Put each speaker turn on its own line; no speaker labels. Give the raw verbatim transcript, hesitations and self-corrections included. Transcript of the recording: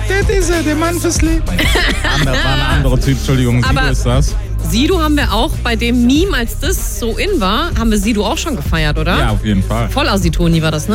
Das ist er, der Mann fürs Leben. Ander, war ein anderer Typ, Entschuldigung, Sido
Aber
ist das.
Sido haben wir auch, bei dem Meme, als das so in war, haben wir Sido auch schon gefeiert, oder?
Ja, auf jeden Fall.
Voll Aussi-Toni war das, ne?